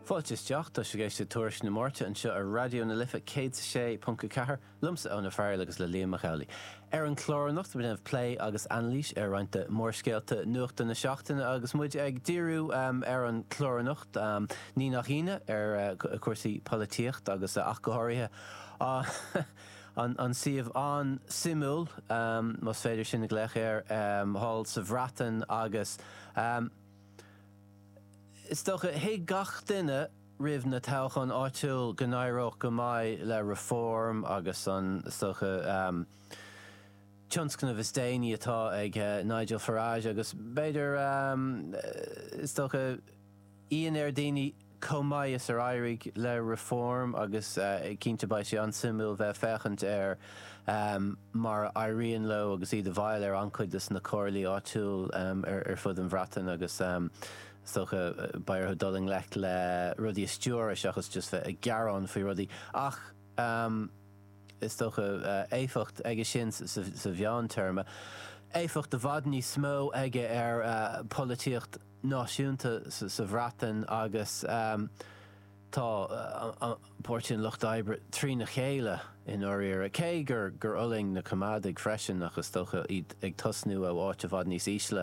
Fáilteteach tá sé géiste tuairis na mórte an seo ar radio na lifa 106.4 lumsa an na fearil agus le Liam Macaulay. Ar an chlórannacht bhí play agus anlís ar roiinte mórscéalta nuachta na seachtaine agus muid ag díriú ar an chlórannacht ní nach híine ar cuasaí polítíocht agus ach go háirithe an siomh an simúl mas féidir sin na gléir hall sa bhreatan agus is toch hé gach duine rih na táchan áitiúil go naireach go maiid le reform agus an stocha tionscna bhistéine atá ag Nigel Farage agus beidir is stocha íon daoine comaias ar éirigh le reform agus cínte ba sé an simúil bheith fechant ar mar éiríonn lo agus iad a bhail ar ancuidas na cóirlaí áitiúil ar fud an bhreatan agus stocha bair doling lecht le rudí stúr achas just bheith a gearán faoi rudí ach is stocha éifocht aige sin sa bheán terme éifocht de bhad ní smó aige ar polítíocht náisiúnta sa bhreatan agus tá Pórtin Loch d'Oibre trí na chéile in áiríar a cé gur uling na comádig freisin agus stocha ag tosnú a bháit a bhad níos ísle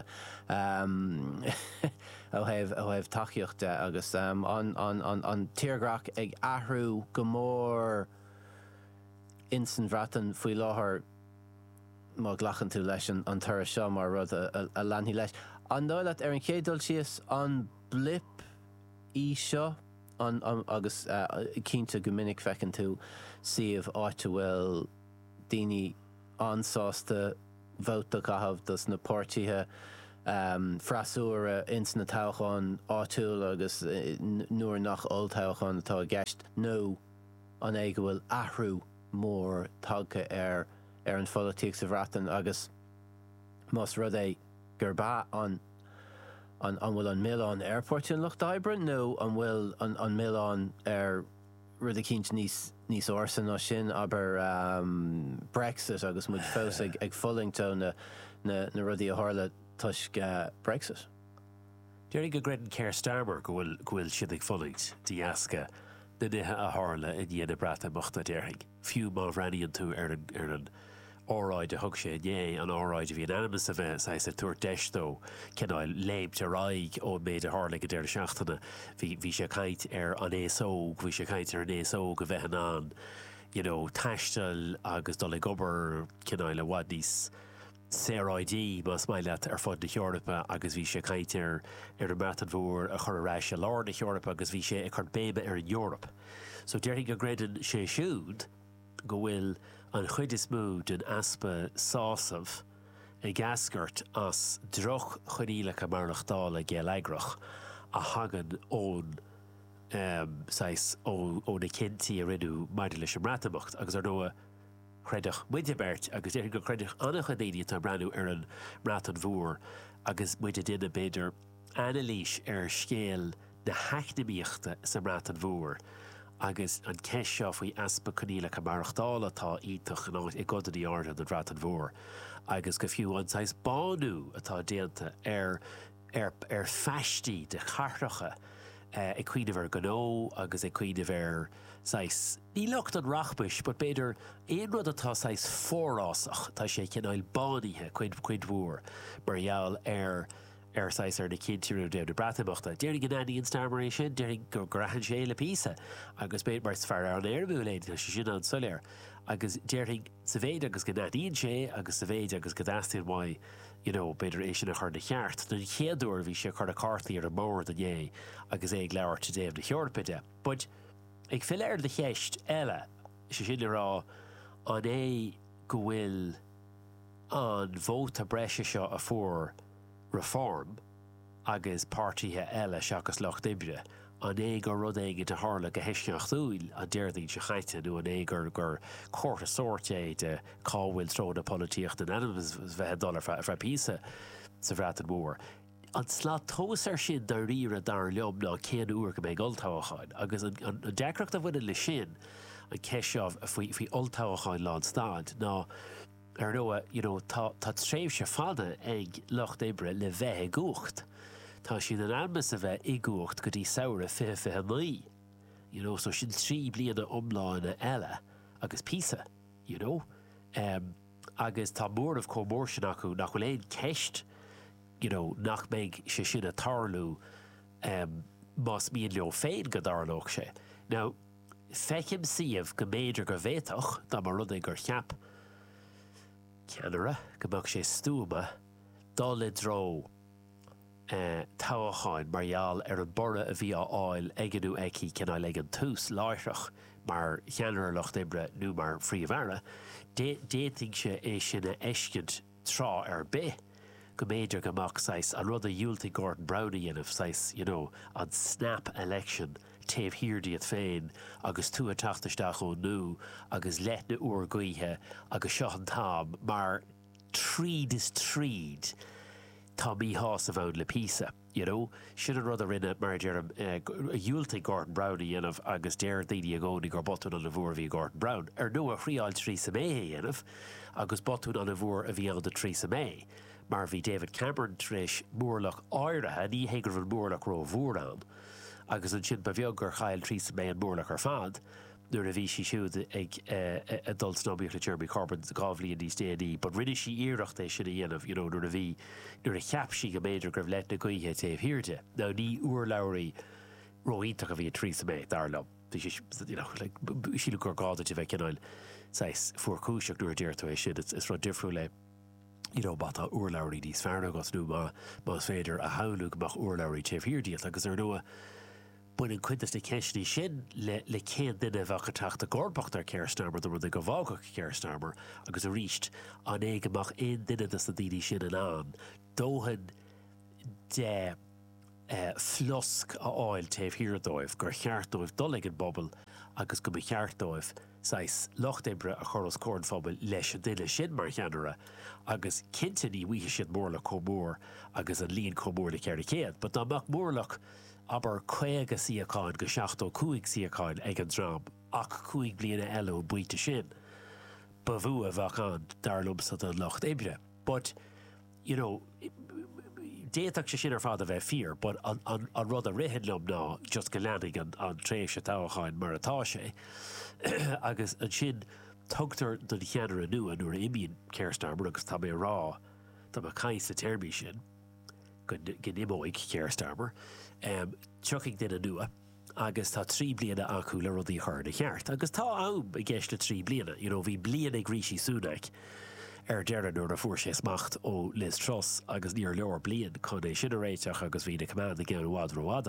ó heh taíocht agus an tíorgrach ag ahrú go mór in san bhreatan faoi láthair má ghlachan tú leis an tar seo mar rud a leanhí leis. An dáileat ar an chédul sios an blip í seo agus cínte go minic fecinn tú siomh áite bhfuil daoine ansásta bhóta cahabh dus na pártithe freasúra ins na táchan áitiúil agus nuair nach olltáchan atá gceist nó an é go bhfuil ahrú mór tagcha ar an folític sa bhreatan agus más rud é gur bá an bhfuil an Milan ar Pórtin Loch d'Oibre nó an bhfuil an Milan ar rud a cinnt níos orsa ná sin aber Brexit agus muid fós ag follingtó na rudí a tharla tuisc Brexit. Déirigh go greideann Keir Starmer go bhfuil siad ag follingt diasca na nithe a tharla in dhéana brata mochta déirigh. Fiú má bhreaníonn tú ar an óráid a thug sé an óráid a bhí animas a bheith sa túir deistó cinnáil léimte raig ó méid a tharla go déir seachtainna bhí sé caiint ar an éasóg bhí sé caiint ar an éasóg go bheithan an taistil agus dul gobar cinnáil a bhhad níos CRID mas maiile ar fud na Eorpa agus bhí sé caiint ar an matan mhór a chur aráis a lár na Eorpa agus bhí sé ag chur béime ar an Eorp. So déirigh go greideann sé siúd go bhfuil an chuid is mú den aspa sásamh ag asgurt as droch chuílecha marachtála géalaigrach a hagan ón ó na cinntaí a rinú maidir leis an mratamocht agus ar nua chreidech muidebert agus déir go chreidech annach a daine tá breanú ar an mratan mhór agus muide duine beidir analís ar scéal na heicnimíochta sa mratan mhór agus an ceis seo faoi aspa conílecha marachtála tá ítach i godaí áirde an mratan mhór agus go fiú anáis banú atá déanta ar feistí de charracha i cuiineh gnó agus i cuiineh ní lucht an rachbis, but beidir éon rud atá fórásach tá sé cinnáil bánithe cuid mhór margheall ar na cinntiúú déimh na bratamochta. Déirigh an aíonn Starmer é sin, déirigh gur grahan sé le písa agus béad mar fear an airbúléin tá sé sin an soléir agus déirigh sa bhéid agus go naíonn sé agus sa bhéid agus go dastíon mai beidir é sin a chur na cheart. Na chéadúir bhí sé chur a cartaí ar an mór den dhé agus é ag leabhar te déobh na Eorpaide. But ag fill ar de cheist eile sé sin rá an é go bhfuil an bhóta breise seo a fuór reform agus pártithe eile seachas Loch d'Oibre an é gur rud éige de tharla go heisneach dúil a déirdaín se chaite nó an é gur cuairt a sort é de cáhfuil tród a polítíocht an animas bheith dul fra písa sa bhreatan mhór. An slá tósar sin dar riire dar leom ná céan uair go méid oltáchaáin agus an deacracht a bhuiine le sin an ceisiamh faoi oltáchaáin lá stáid ná ar nua tá tréimh se fada ag Loch d'Oibre le bheith gocht. tá sin an almas a bheith igúcht go dtí saoire fihe naí. You know, so sin 3 bliana umláine eile agus písa, you know. Agus tá mór of comór sin acu nach bhfuil éon ceist, you know, nach méid sé sin a tarlú más míon leo féin go darlóch sé. Now, fechim siamh go méidir go bhéitoch dá mar rud é gur cheap ceanara go mbeadh sé stúma dá le dro tábháin margheall ar an bora a bhí á áil aigeanú aici cinna le an tús láithreach mar cheanara Locht Imre nó mar phríomhara, déting sé é sinna eiscint trá ar bé go méidir go mbeadh sais an rud a dhiúltaí Gordon Brown a dhéanamh sais, you know, an snap election taobh hirdíad féin agus tú a tachtasteach ó nu agus let na uair gaotha agus seo an tám mar tríd is tríd tá mí hás a bhain le písa, you know. Sin an rud a rinne mar dearm a dhiúltaí Gordon Brown a dhéanamh agus déir daoine a gcónaí gur botún an le bhór bhí Gordon Brown. Ar nua a chríáil Theresa May a dhéanamh agus botún an le bhór a bhí an de Theresa May. Mar bhí David Cameron tris mórlach áirithe ní hégur bhfuil mórlach ró bhór an. Agus an sin ba bheag gur chail Theresa May an mórlach ar fad, nuair a bhí si siúd ag a dul snobíoch le Jeremy Corbyn gábhlíonn níos déanaí, but rinne si iirecht é sin a dhéanamh, you know, nuair a cheap si go méidir go bh let na gaotha taobh hirirde. Now ní uair labhraí roiítach a bhí Theresa May darlam. You know, like, si le gur gáda te bheith cináil sais fuaircúiseach nuair a déirtu é sin, it's rud difriú le, you know, bata uair labhraí níos fearna agus nó más féidir a haanú go mbeadh uair labhraí taobh hirirde agus ar nua buin an cuintas na ceisní sin le cén duine bheadcha teachta Gorbachtar Keir Starmer do rud go bhágach Keir Starmer agus a ríist an é goach aon duine as na daoine sin an dóhann de flosc a áil taobh hirdóibh gur cheartdóibh dul ag an bobbal agus go cheartdóibh sais Locht Imre a choras córnphobal leis an duine sin mar cheanara agus cinnte ní bhuithe sin mórlach comór agus an líon comór le ceir céad, but dá mbeadh mórlach aber chuige siaáin go 75 siaáin ag an drám ach 5 bliana eile ó buite sin ba bhú a bhachan darlumsa an Locht Imre. But, you know, déach sé sin ar fád a bheith fear, but an rud a rihinlum ná just go leananig an tréimh se tábháin mar atá sé agus an sin tugtar don cheanar nua nuair a imíonn Keir Starmer agus tá mé rá tá má caiis a termí sin go nimóigh Keir Starmer tuigh duine nua agus tá 3 bliana acu le rudaí chuir na cheart agus tá am i gceist le 3 bliana, you know, bhí bliana ag Rishi Sunak ar deire nuair a fuair sé smacht ó Liz Truss agus níor leor blian chun é sin a réiteach agus bhí na command ag an bhád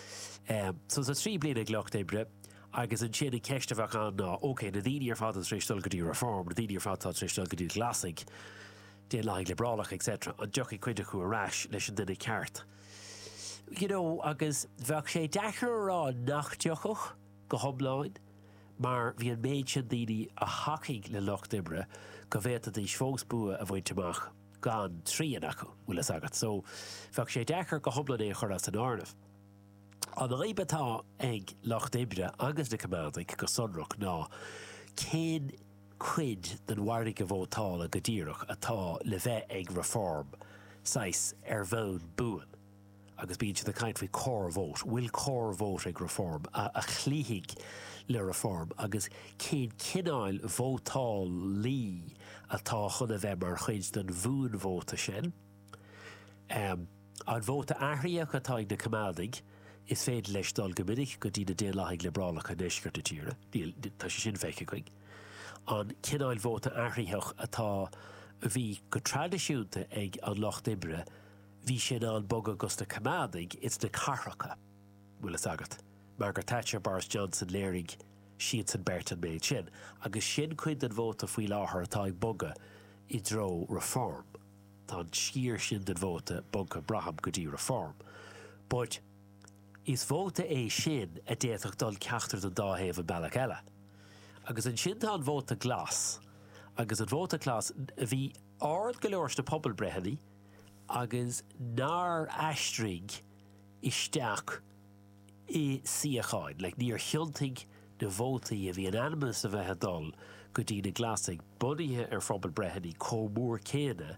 so tá 3 bliana ag Locht Imre agus an sin ceiste bheach an ná ócé na daoine ar fad an trístal go dtí reform, na daoine ar fad tá trístal go dtí glasig dé láig liberálach etc. An deochaí cuide chu aráis leis an duine ceart. You know, agus bheach sé dechar rá nach deochach go thomláin mar bhí an méid sin daoine a hacaigh le Locht Imre go bhéta dí sfógsbua a bhainteach gan trían acu bhfuil agat. So bheach sé dechar go thomlan é chur as an áireamh. An aibetá ag Locht Imre agus na commanding go sonrach ná cén cuid den warnig go bhótála go ddíireach atá le bheith ag reform sais ar bhón buan agus bíonn si de caint faoi core vote, bhfuil core vote ag reform a chlíigh le reform agus cén cináil bhótáil lí atá chuna bheith mar chuid den bhún vóta sin. An vóta aithríoch atá ag na commanding is féidir leis dul go minic go dtí na déalaigh liberálach a neisceart a tíre, tá sé sin feice chuig. An cináil vóta aithríoch atá bhí go tradiisiúnta ag an Locht Imre bhí sin an bog agus na commanding is na carracha bhfuil agat. Margaret Thatcher, Boris Johnson, léirigh siad san Bertan méid sin, agus sin chuid an vóta faoi láthair atá ag boga i dro reform. Tá an scír sin den vóta boga braham go dtí reform. But is vóta é sin a déach dul ceachtar den dáhéamh bailach eile. Agus an sin tá an vóta glas, agus an vóta glas bhí ard go leor na pobl breithení agus nar aistrig isteach I siacháin, like níor chioltaigh na vótaí a bhí an animas a bheith dul go dtí na glasig bunaithe ar phobal breithení comór céine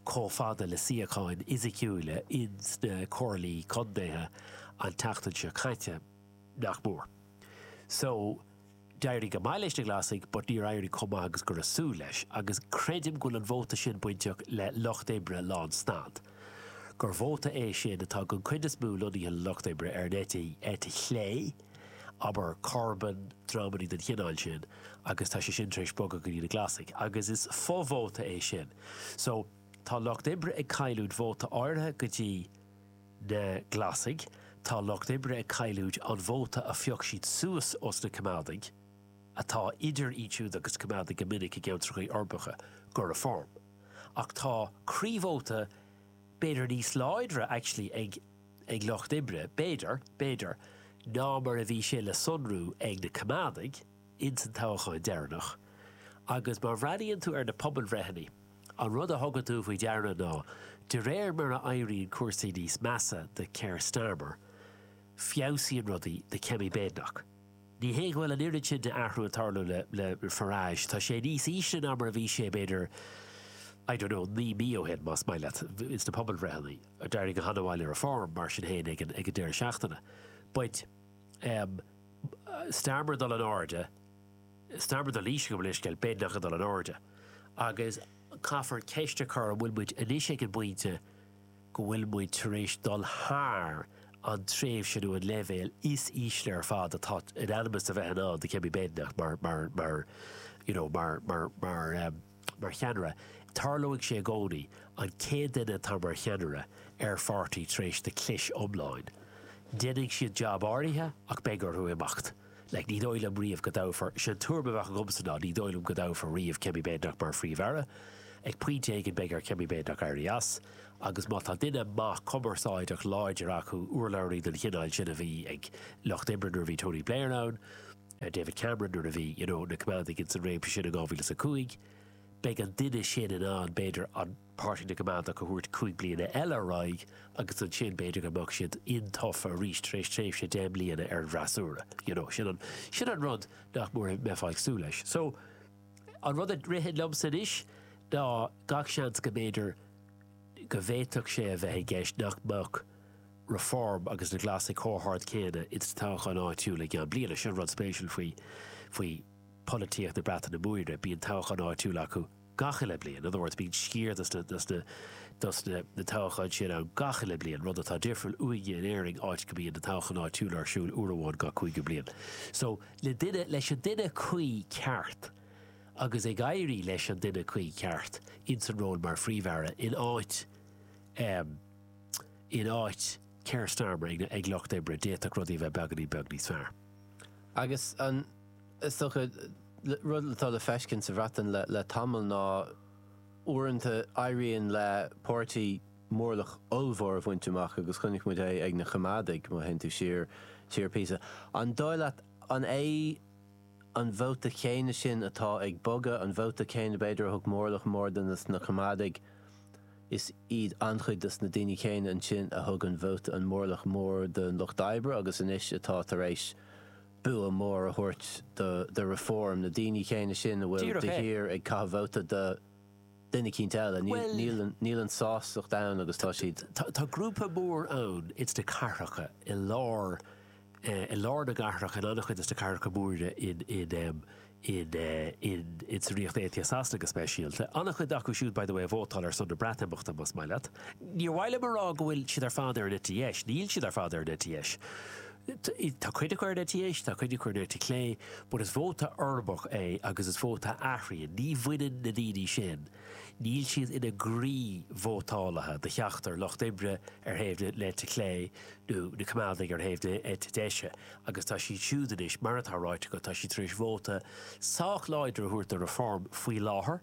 cófada le siacáin isiciúile ins na cóirlaí condéthe an tachtan se chaite nach mór. So, dairí go mai leis na glasig, but ní rairí comá agus gur asú leis, agus credim gúil an bhóta sin buinteach le Loch Debre lán stad. Gur bhóta é sin atá gon cuidas mú lunaí an Loch Debre neti chlé, aber carbon dramaní den chinál sin, agus tá sé sin treis boga go na glasig, agus is fóbhóta é sin. So, tá Loch Debre ag cailúd bhóta áirithe go dtí na glasig, tá Loch Debre ag cailúd an bhóta a fioch siad suas os na Comádig, atá idir ítiúd agus Comádig go minic i gceantrachaí orbacha gur a form. Ach tá críomhóta beidir níos láidre actually ag Loch Debre, beidir ná mar a bhí sé le sunrú ag na Comádig in san táchaáin dearnach, agus mar bhreaíonn tú ar na pobal bhreithení, an rud a thugad tú faoi dearna ná, de réir mar a éiríonn cuasaí níos measa de Keir Starmer, fiabhsaíonn rudaí de Kemi Badenoch. Ní hé bhfuil an irid sin de ahrú atarlú le Farage, tá sé níos ísne ná mar a bhí sé beidir, I don't know, ní míohéad más mai leat, is na pobal bhreithení, a dairí go hanamháil ar a form mar sin héin ag an deir seachtainna. But Starmer dal an áde, Starmer dal líis go blisceil Badenoch dal an áde, agus caafar ceiste chur bhfuil muid inis ag an buinte go bhfuil muid tar éis dul thar an tréimh sinú an levéil is ísle ar fád atá in animas a bheith ná de Kemi Badenoch mar cheanra. Tarlóigh sé gcónaí an cé duine tá mar cheanra ar fartaí tar éis de clis omláin. Dénig siad job áirithe ach begur thu imacht. Like ní dóilm riamh go dáfar, sin túrba bheach an gomsaná, ní dóilm go dáfar riamh Kemi Badenoch mar phríomhara, ag puinte ag an begur Kemi Badenoch airí as, agus má tá duine má cumarsáid ach láidir acu uorlairí den chinál sin a bhí ag Loch Debre nuair bhí Tony Blair ann, David Cameron nuair a bhí, na Comádig in san réimpe sin a 2005, beag an duine sin in an beidir an páirtí na Comádig go thuairt 5 bliana eile ráig, agus an sin beidir go mbeadh siad intofa rís tréis tréimh sé 10 bliana ar an bhreasúra. Sin an rud nach mór meáid sú leis. So, an rud a rithead lomsan is, ná gach seans go beidir go bhéiteach sé a bheith gceist nach mbeadh reform agus na glasig cóthart céine it's tácha áitiú le gan bliana sin rud spéisiúil faoi polítíocht na brata na muire bíon tácha áitiú acu gacha le blian. In other words, bíon scír na táchaid sin an gacha le blian, rud atá difriúil uige an éiring áit go bíon na tácha áitiú ar siúil uairháin ga 5 blian. So, leis an duine chuí ceart, agus ag éirí leis an duine chuí ceart in san ról mar phríomhara in áit Keir Starmer ag Loch Debre déach rudí bheith beaganí beag níos fearr. Agus an is socha rud atá le feiscin sa bhratan le tamil ná uaireanta éiríonn le pórtaí mórlach olmhór a bhaintúach agus chunig muid é ag na Comádig má hen tú siar písa. An dóileat an é an bhóta chéine sin atá ag boga, an bhóta chéine beidir thug mórlach mór den na Comádig is iad anchuid na daoine chéine an sin a thug an bhóta an mórlach mór den Loch Debre agus inis atá tar éis bu an mór a thuirt de reform na daoine chéine sin a bhfuil de hir ag cathbhóta de duine cínteile níl an sástoch da agus tá siad. Tá grúpa mór ann it's de carracha i lár na garracha an annach is de carracha móre in sa riocht éithas asnacha speisialta. Annach chud acu siúd by the way bhótáil ar son na bratamachta mas maileat. Níor bhaile marrá go bhfuil siad ar fád ar NTS, níl siad ar fád ar NTS. Tá chuide chuir NTS, tá chuide chuir NT clé, bud is bhóta orbach é agus is bhóta ahraíonn, ní bhuiineann na daoine sin. Níl siad ina grí bhótálathe de cheachtar Loch Debre ar thaobh le clé nó na Comádig ar thaobh deise, agus tá si siúdanis mar atá ráite go tá si tríos bhóta sách láidir thuairt a reform faoi láthair.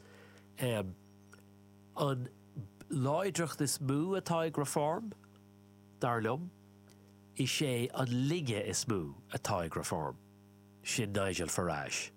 An láidircht is mú atá ag reform darlumm, is sé an lige is mú atá ag reform sin Nigel Farage.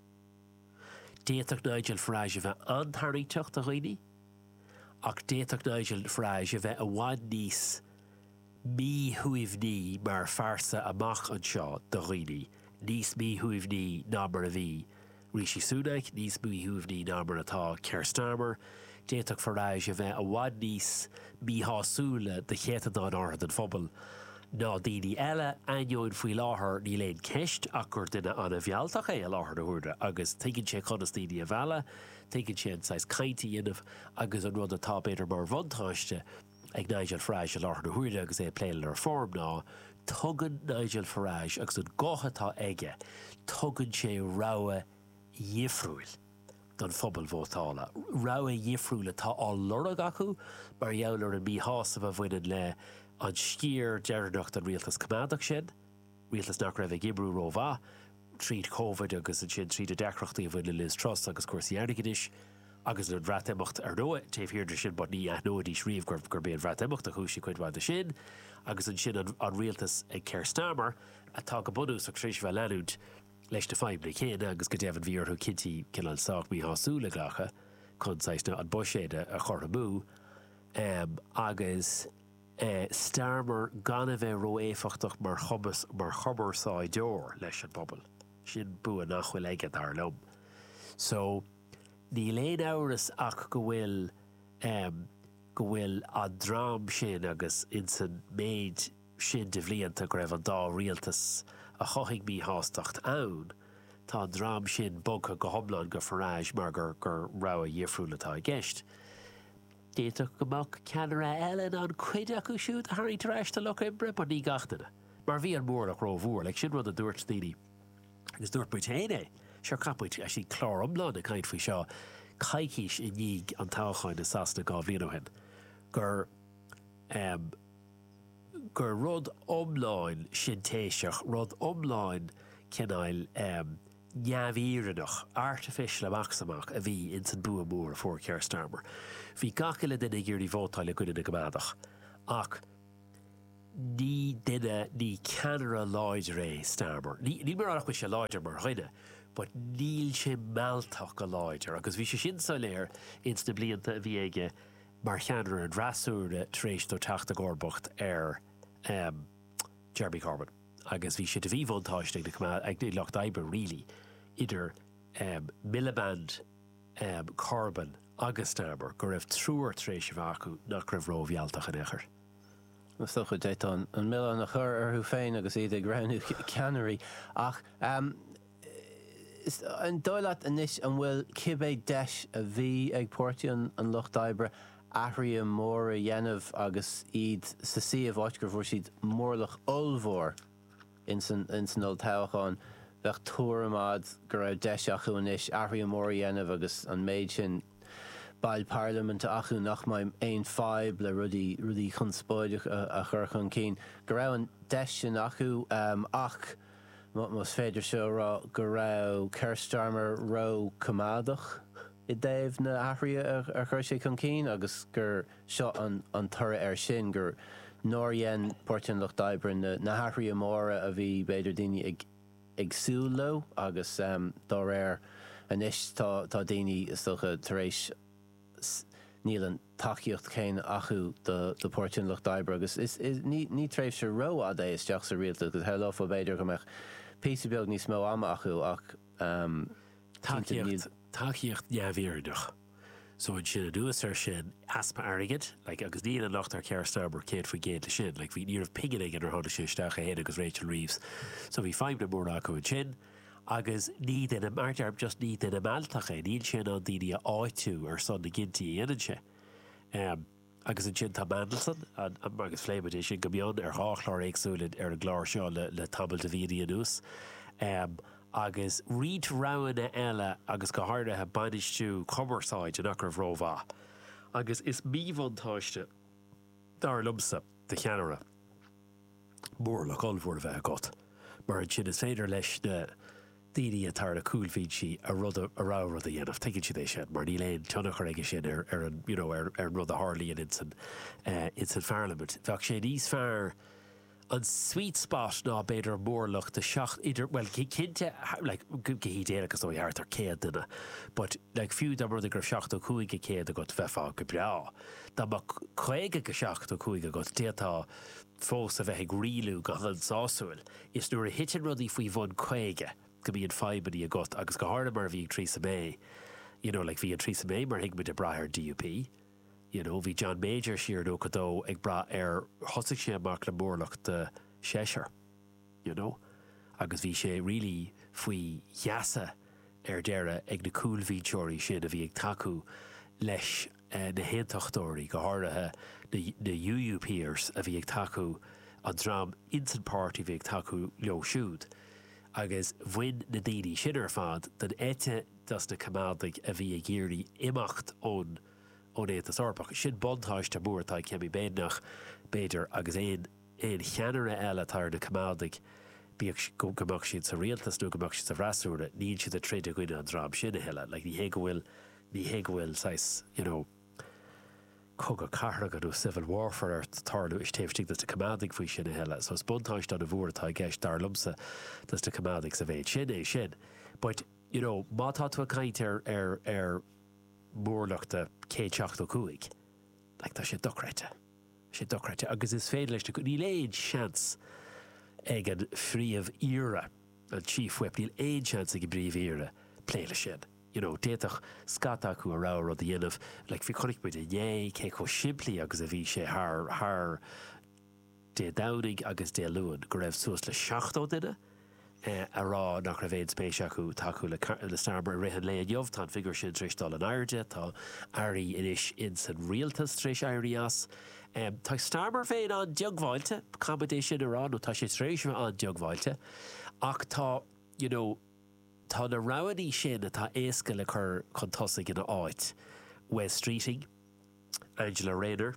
Déach Nigel Farage a bheith antharríteach a roiní, ach déach Nigel Farage a bheith a bhaid níos míhuimhní mar farsa amach an seo do roiní, níos míhuimhní ná mar a bhí Rishi Sunak, níos míhuimhní ná mar atá Keir Starmer, déach forráis a bheith a bhhaid níos míthásúla de chéadán áthad an phobal ná daoine eile ainneoin faoi láthair ní léon ceist ach gur duine anna bhealtach é a láthair na huairde agus tuigeann sé chunas daoine a bheala, tuigeann sé an sais caintí inmh agus an rud atá beidir mar bhantáiste ag Nigel Farage a láthair na huairde agus é pléile ar form ná, tugann Nigel Farage agus an gáchatá aige, tugann sé rogha dhifriúil don phobal vótála. Rogha dhifriúil atá á lorg acu mar dheallar an míthásam a bhainean le an scír dearnacht an rialtas cumádach sin, rialtas nach raibh ag ibrú rómha, tríd Covid agus an sin tríd a decrochtaí a bhain le Liz Truss agus cuasaí airniginis, agus le bhreatemocht ar nua, taobhhirirdir sin bod ní aithnóidí sríomh gur béad bhreatemocht a chúis cuidháid sin, agus an sin an rialtas ag Keir Starmer atá go bunús ag tríis bheith leanúd leis de feimna chéine agus go deimhan bhíorthú cinnti cinnal sách míthásúla gacha chun saisna an buséide a chorramú agus Starmer gan a bheith roéfachtach mar chobas mar chobaráid deor leis an pobal. Sin bua nachhfuil aige dar lom. So, ní léon áras ach go bhfuil a drám sin agus in san méid sin de bhlianta go raibh an dá rialtas a choigh míthástácht ann, tá drám sin bogcha go thomláin go Farage mar gur rogha dhifriúil atá i gceist. Déach gomach ceanara eile an chuid acu siúd a thairtí tar éiste le imbre mar ní gachtainna. Mar bhí an mórach rómhór, le sin rud a dúirt daoine agus dúirt buitéine, seo capúid a sí chlár omláin a caiint faoi seo caiicís i níg an táchain na sasna gá bhíohin gur rud omláin sin téiseach, rud omláin cinnáil neamhírenach, artificial amachsamach a bhí in san bua mór a fór Keir Starmer. Bhí gacaile duine ggéirí bhótáil go duine gomádach, ach ní duine ní ceanara láidir é Starmer. Ní mar annach sé láidir mar chuine, but níl sé mealltach go láidir, agus bhí sé sin sa léir ins na blianta a bhí aige mar cheanara an rasúre tréis do teachta górbocht ar Jeremy Corbyn. Agus bhí sé de bhí bhóntáiste ag ní lecht aibre rilí idir Miliband Corbyn agus Starmer go raibh trúir tréis bhacu nach raibh rómhealtach an éair. Sto go déit an mille nach chur arthú féin agus iad ag ranú ceanirí ach an dóileat inis an bhfuil cibé deis a bhí ag Portaí an Locht Oibre aithrí mór a dhéanamh agus iad sa siomh áit gur bhfuair siad mórlach olmhór in san old táchaán bheith túramád gur raibh deis acu inis aithrí mór a dhéanamh agus an méid sin bail Parliament acu nach mai ein fáib le rudí chunspóideach a chur chun cín. Go raibh an deis sin acu ach mas féidir seo rá go raibh Keir Starmer ró cumádach I déobh na aithrí ar chuir sé chun cín agus gur seo an tura ar sin gur nóir dhéan Portaí an Locht Oibre na aithrí móra a bhí beidir daoine ag súló agus dá réir anis tá daoine is socha tar éis níl an taíocht céin acu do Portaí an Locht Oibre agus ní tréimh se ró a é isteach sa rialta agus heá fá beidir go meach písa beag níos mó ama acu ach Taíocht neamhíireach. So an sin a dúas ar sin aspa airigid, agus níl an locht ar Keir Starmer céad faoi géad le sin, bhí níor piganig ar tháinig sé isteach a héad agus Rachel Reeves. So bhí feimna mór acu an sin, agus ní den martearb just ní den mealltach é, níl sin an daoine áitú ar son na gintaí dhéanaan sé. Agus an sin tá Mandelson, agus fléimid sin go bíon ar háchlár éagsúlinn ar an gláir seo le tabal de bhíí anús. Agus ríd rowanna eile agus go háirithe banistú comaráid an acra bhrómha. Agus is míbhantáiste dar lumsa de cheanara mór le colmhór bheith got. Mar an sin is féidir leis na daoine atá a cúlfíd si a rud a rá rud a dhéanamh taiginn si é sin, mar ní léon teannach aige sin ar rud a hárlaíonn in san Parliament. Bheadh sé níos fearr an sweet spot ná beidir mórlach de seach idir, well, cinnte, hí déanagus ó dheart ar céad duine, but fiú da rud a gur seach ó cúige céad a got fefa go breá. Tá má chuige go seach ó cúige got déatá fós a bheith ag rialú go an sáúil, is nuair a hitin rudí faoi bhn chuige go bíon feibadí a got agus go hána mar bhí Theresa May. you know, like bhí an Theresa May mar hiig mit a brathir DUP, you know, bhí John Major siar nó cadó ag bra thosaigh sé amach le mórlach de Cheshire, you know, agus bhí sé really faoi jaasa deire ag na coolhíteoirí sin a bhí ag tacu leis na héintachtóirí go háirithe na UUPers a bhí ag tacu an drám Instant Party bhí ag tacu leo siúd. Agus bhain na daoine sin ar fad den éite das na cumadaigh a bhí ag géirí imacht ón étas orpach. Sin bontáiste mór tá cemí bénach béidir agus éon cheanara eile tar na cumadaigh bíag go gomach siad sa rialtas nó gomach siad sa bhreasúra, níl siad a tríd a gcuine an drám sin a heile. Like ní hé go bhfuil sais, you know, cog a carragad ó civil warfare ar tarlú is téimhstig das na cumadaigh faoi sin a heile. So bontáiste an a bhór atá gceist dar lumsa das na cumadaigh sa bhéid sin é sin. But, you know, má tá tú a caint ar mórlachta céiteach ó cuaig. Like tá sé docreite. Sé docreite. Agus is féidir leis ní léad seans ag an phríomh íre an chief whip níl éon seans ag an bríomh íre pléile sin. You know, déach scata acu a rá rud a dhéanamh, like bhí chunig buid a dhé cé có siimplí agus a bhí sé th dé dánig agus dé luúin go raibh suas le 16 duine a rá nach ra bhéad spéis acu taú le starbar rihan le jobh tá figur sin trístal an airde tá airí inis in san rialtas tríéis airí as. Tá starbar féin an deagháilte competition ará nó tá sé trééis an deagháilte ach tá, you know, tá na rahaní sin atá éasca le chur chun tosaigh in áit. Wes Streeting, Angela Rayner,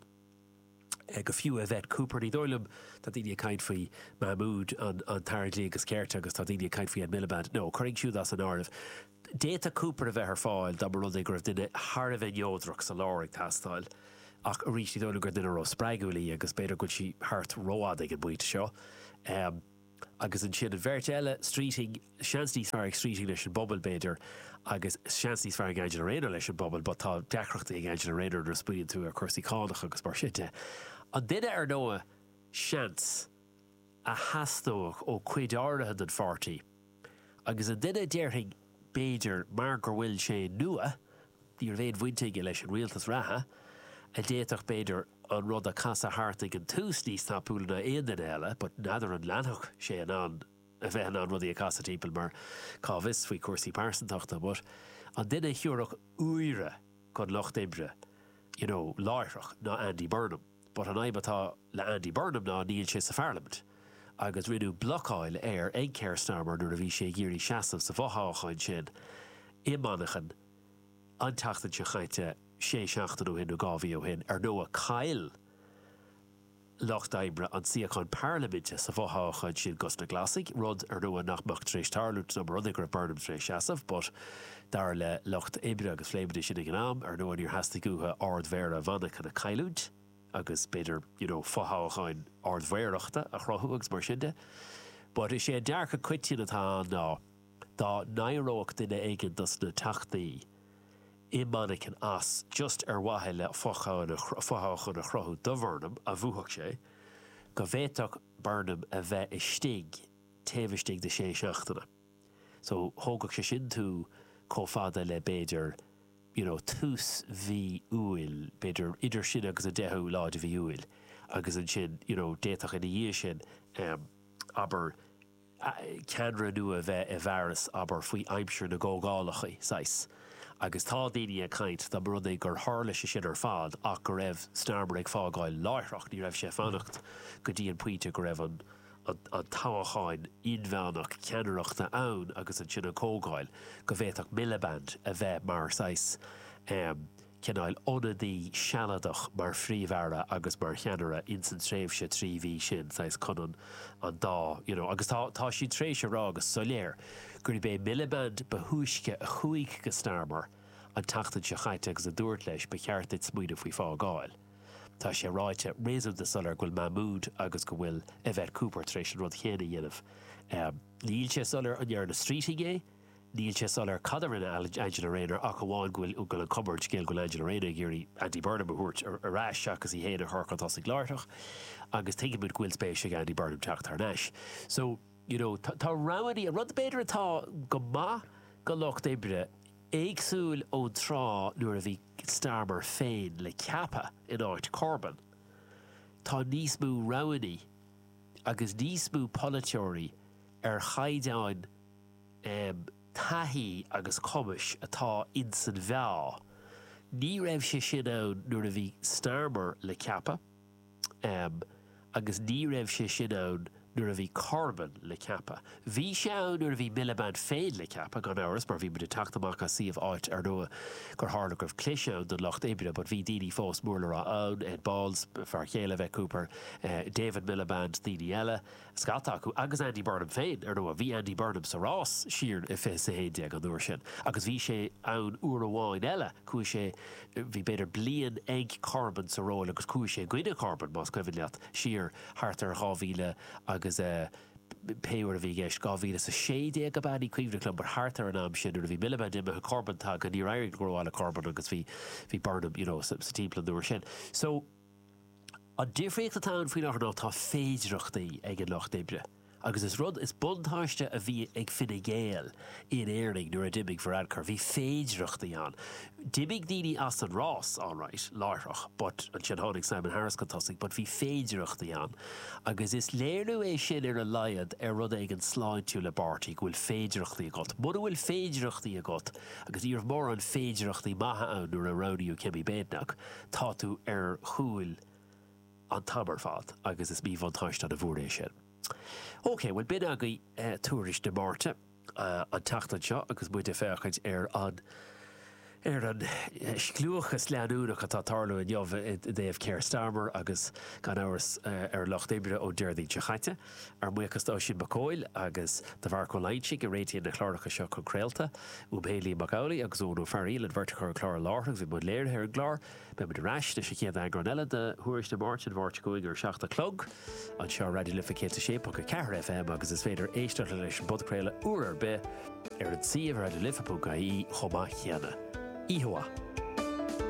go fiú a bheith Cooper ní dóilm tá daoine a caint faoi Mahmood an tarlí agus céirte agus tá daoine a caint faoi an Miliband. No, chuirigh siúd as an áirih. Déta Cooper a bheith ar fáil dá mar rud ag raibh duine thar a bheith neódrach sa láraigh tastáil ach a rís ní dóilm gur duine ró sppraigúlaí agus beidir go si thart róád ag an buinte seo. Agus an sin an bheirt eile Streeting, seansníos fearg Streeting leis an bobbal beidir agus seansníos fearg Angela Rayner leis an bobbal, but tá deacrachta ag Angela Rayner ar spúin tú a chuirsaí cánach agus mar sitte. An duine ar nóa seans a hastóach ó cuid áirithe den fartaí agus an duine dearthing beidir mar gur bhfuil sé nua dí ar bhéad bhainte leis an rialtas ratha a déach beidir an rud a casa hartig an tús níos tápúla éon den eile, but nadidir an leanach sé an a bheith an rudí a casa típil mar cábhis faoi cuasaí pársantachta, but an duine thiúrach uaire chun Locht Imre, you know, láithreach ná Andy Burnham, but an aibatá le Andy Burnham ná níl sé sa Parliament. Agus rinú blocáil ag Keir Starmer nuair a bhí sé géirí seasamh sa bhatháchain sin imánachan an tachtan se chaite sé seachtain ó hin ó gábhí ó hin ar nó a cail Locht Imre an siacán Parlamente sa bhatháchain sin gus na glasig rud ar nó a nachmach trééis tarlút nó rud gur Burnham trééis seasamh, but dar le Locht Imre agus fléimide sin ag an am ar nó an ar hasasta gútha ardmhéire bhanach a cailúd agus beidir, you know, fotháchain ardmhéireachta a chrothú agus mar sinnde. But is sé dearcha cuitin atá ná dá nairóach duine éigen dus na tachtaí imánach an as just ar wathe le fotháchan a chrothú do Burnham a bhuaach sé go bhéiteach Burnham a bheith istig taobhistig de sé seachtainna. So thógach sé sin tú cófada le beidir, you know, tús bhí uail beidir idir sin agus a 10 láid bhí uail agus an sin, you know, déach in dhé sin aber ceanra nua bheith i bhearas aber faoi aimseir na ggógálachaí sais. Agus tá daoine a caint dá mar rud gur hála sé sin ar fád ach go raibh Starmer ag fágáil láithreach ní raibh sé fannacht go dtíon puinte go raibh an tábhachain inmheannach ceanaireachta ann agus an sin an cógáil go bhéiteach Miliband a bheith mar sais ceannail onadaí sealadach mar phríomhheara agus mar cheanara in san tréimhse tríhí sin sais chun an dá, you know, agus tá sin trééis rá agus soléir gur bé Miliband behuaisce a chuig go Starmer an tachtan se chaite agus a dúirt leis be cheartid smuoine faoi fágáil. Tá sé ráite réamh de solar ghfuil Mahmood agus go bhfuil a bheith Cooper trééis an rud chéna dhéanamh. Níl sé solar an dhear na Streeting é, níl sé solar cadair in Angela Rayner ach amháin ghfuil an cupboard scéal ghfuil Angela Rayner géirí Andy Burnham a thuirt arás agus í héana thurchatá sa gláirteach agus tuigimid ghfuil spéis ag Andy Burnham teacht ar neis. So, you know, tá ráhaí a rud beidir atá go maith go Locht Imre éagsúil ón trá nuair a bhí Starmer féin le ceappa in áit Corbyn. Tá níos mú rowanní agus níos mú politeoirí ar chaideáin taithí agus cumis atá in san bheá. Ní raibh sé sin ann nuair a bhí Starmer le ceappa, agus ní raibh sé sin ann nuair a bhí Corbyn le ceappa. Bhí sé ann nuair a bhí Miliband féin le ceappa gan áras, mar bhí muid teachtamach a siomh áit ar nua gur tharla goibh clise ann don Locht Éibre, but bhí daoine fós mór le ann, Ed Balls, fear chéile bheith Cooper, David Miliband, daoine eile, scata acu, agus Andy Burnham féin ar nua. Bhí Andy Burnham sa rás siar i fé sa héide an nuair sin. Agus bhí sé ann uair amháin eile, cúis sé bhí beidir blian ag Corbyn sa ról, agus cúis sé gcuine Corbyn más coimhin leat siar thart ar 2000 agus péir a bhí gceist 2016 go baní cuimhne club mar thart ar an am sin nuair a bhí Miliband imime Corbyn tá go ní raigh gróála Corbyn agus bhí Burnham, sa timpla nuair sin. So an difriíocht atá faoin nach ná tá féidireachtaí ag an Locht Éibre. Agus is rud is buntáiste a bhí ag Fine Gael in éirnig nuair a dimig Varadkar, bhí féidireachtaí an. Dimig daoine as an Ross, all right, láithreach, but an sin tháinig Simon Harris go tosaigh, but bhí féidireachtaí an. Agus is léirú é sin ar a laiad ar rud ag an sláintiú le bartaí go bhfuil féidireachtaí agat. Muna bhfuil féidireachtaí agat, agus íor mór an féidireachtaí maithe ann nuair a rodaíú Cemí Béadnach, tá tú ar chúil an tamar fad, agus is mí bhantáiste an a bhúr é sin. Ok, well bin agaí túris de Márta an tachtan seo agus buid féchaid ar an sclúchas leanúnach atá tarlú in jobh déobh Keir Starmer agus gan áras ar Locht Éibre ó deirdaí techaite ar muchas tá sin Macóil agus de bhar go leintse go réitíon na chláracha seo chu créalta ú Bailey Macaulay agus ónú Faríl an vertichar chlár láthach bhí mud léir ar glár be mud reis na sé chéad an granile de thuiris de Márta bhart goig ar 7 clog an seo radio lificéta sépa go Ceathair FM agus is féidir éisteart leis an budcréile uair be ar an siomh radio lifa.ie chomá cheana. Ihoa.